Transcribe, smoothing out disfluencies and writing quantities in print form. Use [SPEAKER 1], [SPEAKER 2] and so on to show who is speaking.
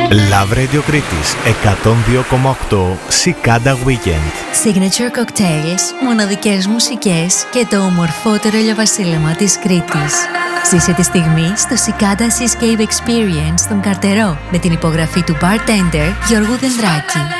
[SPEAKER 1] Love Radio Κρήτης 102,8 Cicada Weekend.
[SPEAKER 2] Signature cocktails, μοναδικές μουσικές και το ομορφότερο ηλιοβασίλεμα της Κρήτης. Ζήσε τη στιγμή στο Cicada Seascape Experience στον Καρτερό με την υπογραφή του bartender Γιώργου Δενδράκη.